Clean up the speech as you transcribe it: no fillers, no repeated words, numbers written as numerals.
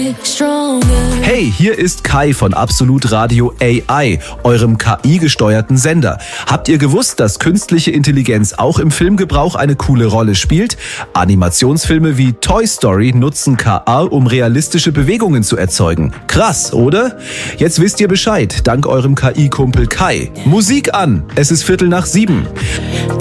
Hey, hier ist Kai von Absolut Radio AI, eurem KI-gesteuerten Sender. Habt ihr gewusst, dass künstliche Intelligenz auch im Filmgebrauch eine coole Rolle spielt? Animationsfilme wie Toy Story nutzen KI, um realistische Bewegungen zu erzeugen. Krass, oder? Jetzt wisst ihr Bescheid, dank eurem KI-Kumpel Kai. Musik an, es ist 6:15.